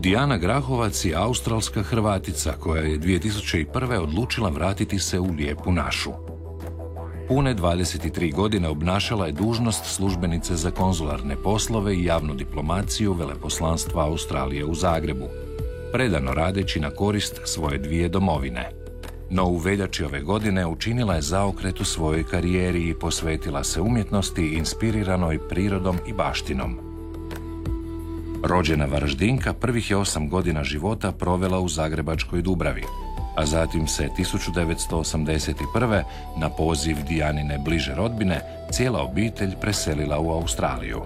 Dijana Grahovac je australska Hrvatica koja je 2001. odlučila vratiti se u lijepu našu. Pune 23 godine obnašala je dužnost službenice za konzularne poslove i javnu diplomaciju Veleposlanstva Australije u Zagrebu, predano radeći na korist svoje dvije domovine. No u veljači ove godine učinila je zaokret u svojoj karijeri i posvetila se umjetnosti inspiriranoj prirodom i baštinom. Rođena Varaždinka prvih je 8 godina života provela u zagrebačkoj Dubravi, a zatim se 1981. na poziv Dijanine bliže rodbine cijela obitelj preselila u Australiju.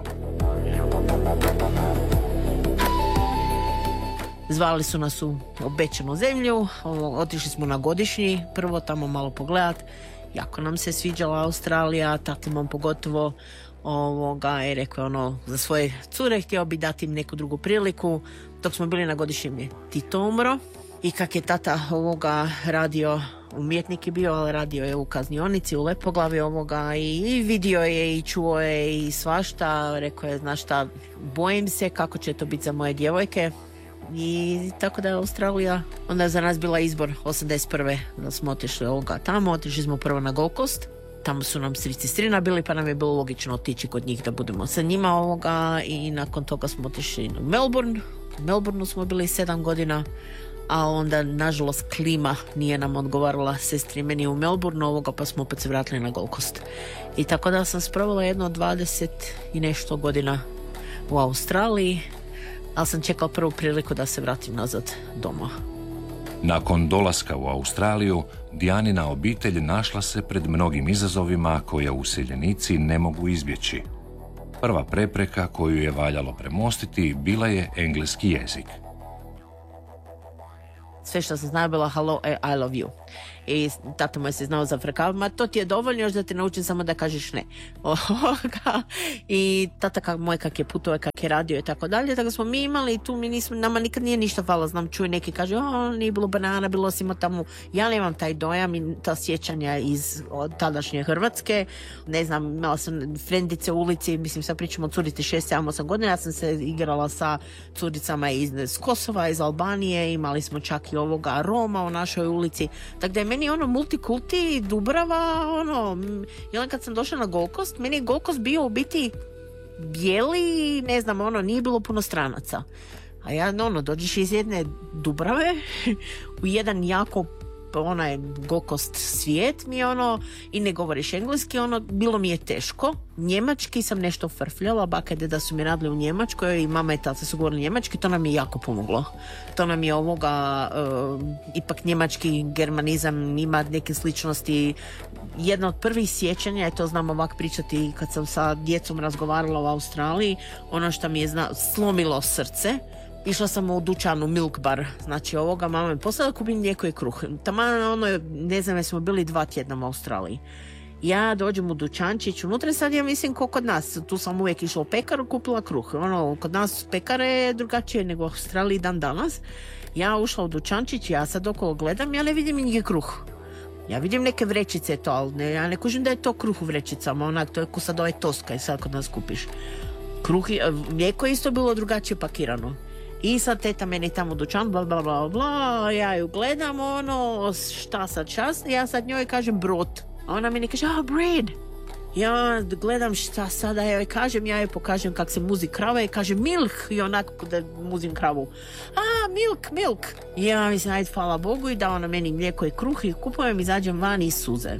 Zvali su nas u obećanu zemlju, otišli smo na godišnji, prvo tamo malo pogledat. Jako nam se sviđala Australija, tatimom pogotovo i rekao za svoje cure htio bi dati im neku drugu priliku. Dok smo bili na godišnjem je Tito umro i kak je tata radio, umjetnik je bio, ali radio je u kaznionici, u Lepoglavi i vidio je i čuo je i svašta. Rekao je, znaš šta, bojim se kako će to biti za moje djevojke. I tako da je Australija onda je za nas bila izbor 81. da smo otišli tamo. Otišli smo prvo na Gold Coast, tamo su nam strici strina bili, pa nam je bilo logično otići kod njih da budemo sa njima i nakon toga smo otišli na Melbourne. U Melbourneu smo bili 7 godina, a onda nažalost klima nije nam odgovarala sestri meni u Melbourneu, pa smo opet se vratili na Gold Coast. I tako da sam sprovela jedno 20 i nešto godina u Australiji, ali sam čekala prvu priliku da se vratim nazad doma. Nakon dolaska u Australiju, Dijanina obitelj našla se pred mnogim izazovima koje useljenici ne mogu izbjeći. Prva prepreka koju je valjalo premostiti bila je engleski jezik. Sve što sam znala bila hello, I love you. I tata moj se znao zafrkavati, ma to ti je dovoljno još da te naučim samo da kažeš ne. I tata moj kak je putovao, kak je radio i tako dalje, tako smo mi imali tu, nama nikad nije ništa falo, znam, čuje neki kaže, nije bilo banana, bilo si tamo, ja nemam taj dojam i ta sjećanja iz tadašnje Hrvatske, ne znam, imala sam frendice u ulici, mislim sad pričamo o curici 6-7-8 godina, ja sam se igrala sa curicama iz Kosova, iz Albanije, imali smo čak i Roma u našoj ulici, tako da je meni multikulti, Dubrava, i onda kad sam došla na Gold Coast, meni je Gold Coast bio u biti bijeli, ne znam, nije bilo puno stranaca. A ja, dođeš iz jedne Dubrave u jedan jako Gold Coast svijet mi i ne govoriš engleski, bilo mi je teško. Njemački sam nešto frfljala, baka i deda su mi radili u Njemačkoj i mama i tata su govorili njemački, to nam je jako pomoglo. To nam je ipak njemački germanizam ima neke sličnosti. Jedna od prvih sjećanja, i to znam ovak pričati kad sam sa djecom razgovarala u Australiji, ono što mi je slomilo srce, išla sam u dućanu Milk Bar, znači mama me poslala da kupim mlijeko i kruh. Taman ne znam, smo bili 2 tjedna u Australiji. Ja dođem u dućančić, unutra sad ja mislim ko kod nas, tu sam uvijek išla u pekaru, kupila kruh. Kod nas pekare je drugačije nego u Australiji dan danas. Ja ušla u dućančić, ja sad okolo gledam, ja ne vidim nigdje kruh. Ja vidim neke vrećice to, ali ja ne kužim da je to kruh u vrećicama, to je ko sad toska i sad kod nas kupiš. Mlijeko je isto bilo drugačije pakirano. I sad teta meni tamo u dućan, bla bla bla bla, ja ju gledam, šta sad čas, ja sad njoj kažem brot, a ona meni kaže, bread. Ja gledam šta sada, ja joj pokažem kak se muzi krava i kaže milk, i onako da muzim kravu. Milk. Ja mislim, ajde, hvala Bogu, i da ona meni mlijeko i kruh i kupujem, izađem van i suze,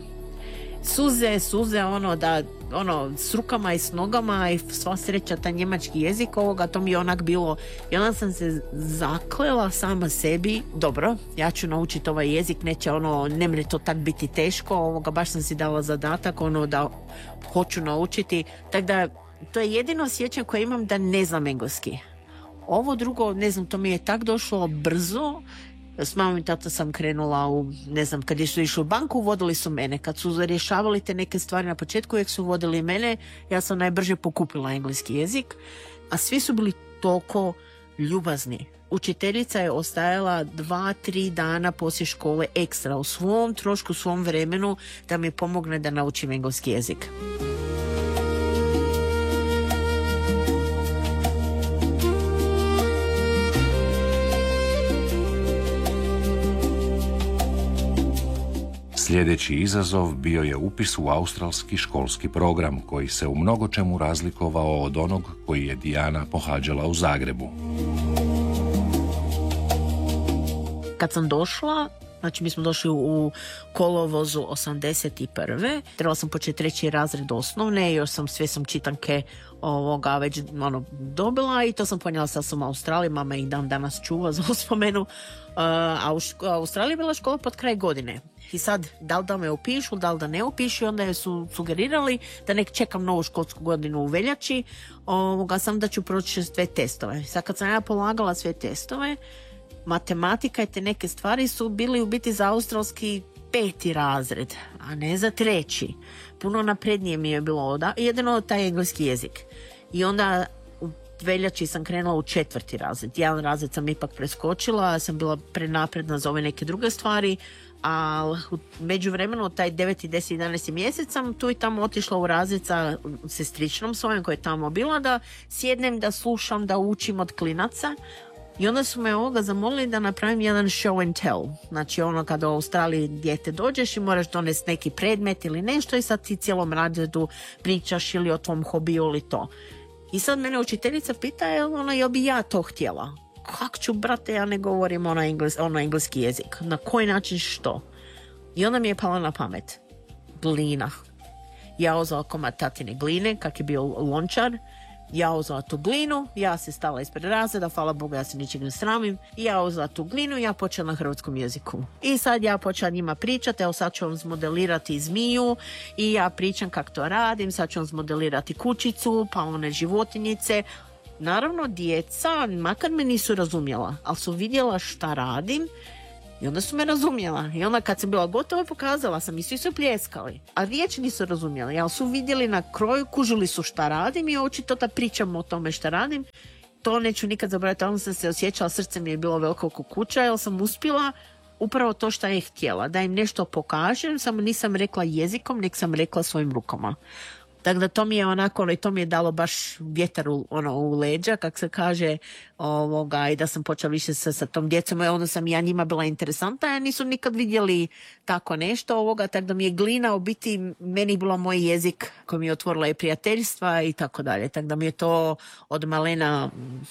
da s rukama i s nogama i sva sreća ta njemački jezik to mi je onak bilo, i onda sam se zaklela sama sebi, dobro, ja ću naučiti ovaj jezik, neće ne mre to tak biti teško, baš sam si dala zadatak da hoću naučiti, tako da to je jedino sjećanje koje imam da ne znam engleski. Ovo drugo, ne znam, to mi je tak došlo brzo. S mamom i tata sam krenula kad su išli u banku, vodili su mene. Kad su rješavali te neke stvari na početku, uvijek su vodili mene, ja sam najbrže pokupila engleski jezik, a svi su bili toliko ljubazni. Učiteljica je ostajala 2-3 dana poslije škole ekstra u svom trošku, svom vremenu da mi pomogne da naučim engleski jezik. Sljedeći izazov bio je upis u australski školski program koji se u mnogo čemu razlikovao od onog koji je Diana pohađala u Zagrebu. Kad sam došla, znači mi smo došli u kolovozu 81. Trebala sam početi 3. razred osnovne, još sve sam čitanke već dobila i to sam ponijela sa sam u Australiji, mama ih dan danas čuva za uspomenu. A u Australiji je bila škola pod kraj godine. I sad, da li da me upišu, da li da ne upišu, onda su sugerirali da nek čekam novu školsku godinu u veljači, sam da ću proći sve testove. Sad kad sam ja polagala sve testove, matematika i te neke stvari su bili u biti za australski 5. razred, a ne za 3. Puno naprednije mi je bilo jedino taj engleski jezik. I onda u veljači sam krenula u 4. razred. Jedan razred sam ipak preskočila, sam bila prenapredna za ove neke druge stvari, a u međuvremenu taj 9., 10., 11. mjesec sam tu i tamo otišla u razred sa sestričnom svojom koja je tamo bila, da sjednem, da slušam, da učim od klinaca. I onda su me zamolili da napravim jedan show and tell. Znači kada u Australiji dijete dođeš i moraš donesti neki predmet ili nešto i sad ti cijelom razredu pričaš ili o tvom hobiju ili to. I sad mene učiteljica pita jel bi ja to htjela. Kako ću, brate, ja ne govorim engleski jezik. Na koji način što? I onda mi je pala na pamet. Glina. Ja uzela komad tatine gline, kak je bio lončar. Ja uzela tu glinu, ja se stala ispred razreda, hvala Bogu, ja se ničeg ne sramim. Ja uzela tu glinu i ja počela na hrvatskom jeziku. I sad ja počela njima pričati, evo sad ću vam zmodelirati zmiju i ja pričam kako to radim, sad ću vam zmodelirati kućicu, pa one životinjice. Naravno, djeca, makar me nisu razumjela, ali su vidjela šta radim i onda su me razumjela. I onda kad sam bila gotova, pokazala sam i svi su pljeskali. A riječ nisu razumjeli, ali su vidjeli na kroju, kužili su šta radim i očito da pričam o tome šta radim. To neću nikad zaboraviti, onda sam se osjećala, srce mi je bilo veliko oko kuća, jer sam uspjela upravo to što je htjela, da im nešto pokažem, samo nisam rekla jezikom, nek sam rekla svojim rukama. Tako da to mi je i to mi je dalo baš vjetar u leđa, kak se kaže, i da sam počela više sa tom djecom, i onda sam ja njima bila interesantna, ja nisu nikad vidjeli tako nešto, tako da mi je glina u biti meni bilo moj jezik koji mi je otvorila i prijateljstva i tako dalje, tako da mi je to od malena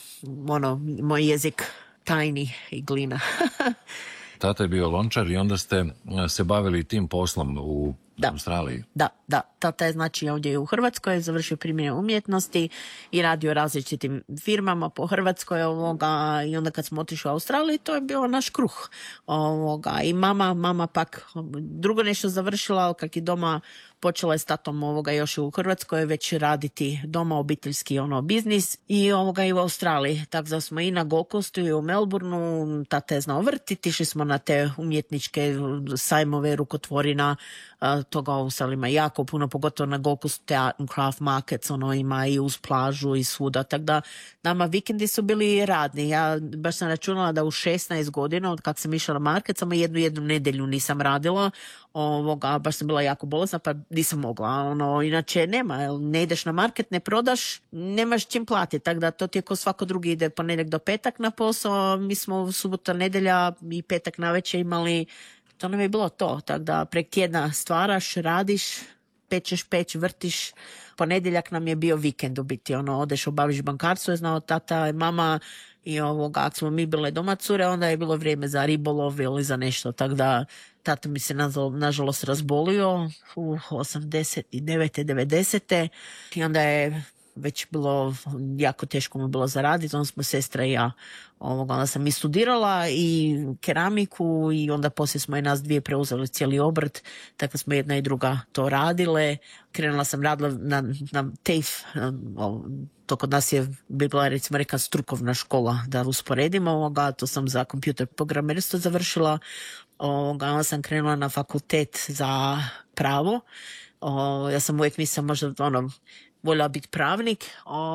moj jezik tajni i glina. Tata je bio lončar i onda ste se bavili tim poslom u Australiji. Da. Tata je znači ovdje u Hrvatskoj završio primjene umjetnosti i radio različitim firmama po Hrvatskoj i onda kad smo otišli u Australiju, to je bio naš kruh. I mama pak drugo nešto završila, kak je doma počela je s tatom još u Hrvatskoj već raditi doma obiteljski biznis i u Australiji. Tako da smo i na Gold Coastu i u Melbourneu, tata je znao vrtiti, išli smo na te umjetničke sajmove, rukotvorina, toga u Australiji ima jako puno, pogotovo na Gold Coast Craft Markets, ima i uz plažu i svuda, tako da nama vikendi su bili radni. Ja baš sam računala da u 16 godina od kad sam išla na market, samo jednu nedjelju nisam radila, baš sam bila jako bolesna pa nisam mogla, inače nema, ne ideš na market, ne prodaš, nemaš čim platiti, tako da to ti je ko svako drugi ide ponedjeljak do petak na posao, mi smo subota, nedjelja i petak navečer imali, to nam je bilo to, tako da prek tjedna stvaraš, radiš, peć, vrtiš, ponedjeljak nam je bio vikend u biti, odeš obaviš bankarstvo, je znao tata i mama i ako smo mi bile doma cure, onda je bilo vrijeme za ribolov ili za nešto, tako da tata mi se nažalost razbolio u 89. 90. i onda je već bilo jako teško mu bilo zaraditi, onda smo sestra i ja. Onda sam i studirala i keramiku i onda poslije smo i nas dvije preuzeli cijeli obrt, tako smo jedna i druga to radile. Krenula sam radila na TAFE, to kod nas je bila recimo reka strukovna škola, da usporedimo, to sam za kompjuter programerstvo završila, onda sam krenula na fakultet za pravo. Ja sam uvijek mislila možda voljela biti pravnik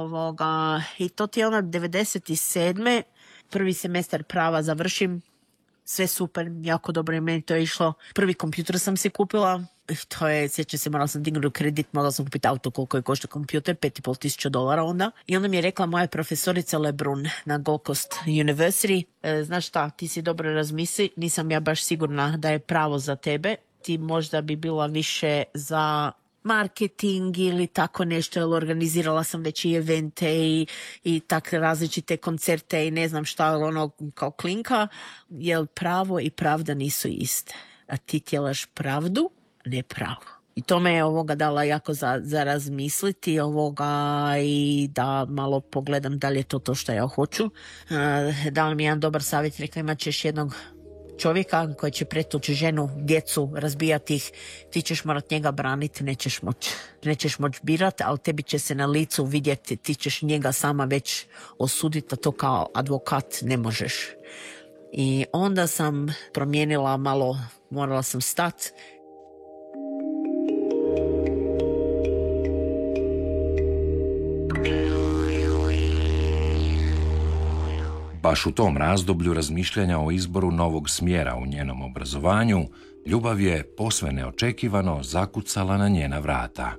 i to ti je 97. prvi semestar prava završim, sve super, jako dobro je meni to išlo. Prvi kompjuter sam si kupila, to je, sjećam se, morala sam dignuti kredit, morala sam kupiti auto koliko je košta kompjuter, $5,500 onda. I onda mi je rekla moja profesorica Lebrun na Gold Coast University, znaš šta, ti si dobro razmisli, nisam ja baš sigurna da je pravo za tebe, ti možda bi bila više za marketing ili tako nešto, jer organizirala sam već i evente i tak različite koncerte i ne znam šta, ono kao klinka, jer pravo i pravda nisu iste. A ti tjelaš pravdu, ne pravo. I to me je dala jako za razmisliti i da malo pogledam da li je to što ja hoću. Dala mi jedan dobar savjet, rekla imat ćeš jednog čovjeka koji će pretući ženu, djecu, razbijati ih, ti ćeš morat njega braniti, nećeš moć birat, ali tebi će se na licu vidjeti, ti ćeš njega sama već osuditi, a to kao advokat ne možeš. I onda sam promijenila malo, morala sam stati. Baš u tom razdoblju razmišljanja o izboru novog smjera u njenom obrazovanju, ljubav je posve neočekivano zakucala na njena vrata.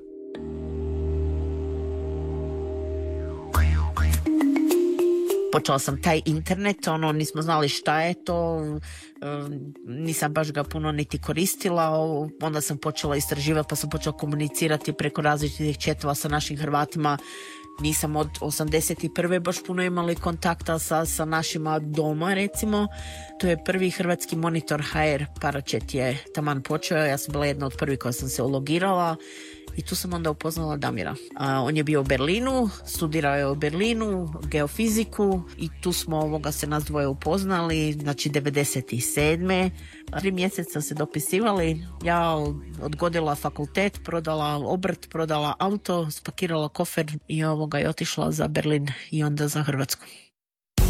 Počela sam taj internet, nismo znali šta je to, nisam baš ga puno niti koristila, onda sam počela istraživati pa sam počela komunicirati preko različitih chatova sa našim Hrvatima. Nisam od 81. baš puno imali kontakta sa našima doma, recimo. To je prvi hrvatski monitor HR Paračet je taman počeo. Ja sam bila jedna od prvih koja sam se ulogirala i tu sam onda upoznala Damira. On je bio u Berlinu, studirao je u Berlinu geofiziku i tu smo se nas dvoje upoznali, znači 97. 3 mjeseca se dopisivali, ja odgodila fakultet, prodala obrt, prodala auto, spakirala kofer i i otišla za Berlin i onda za Hrvatsku.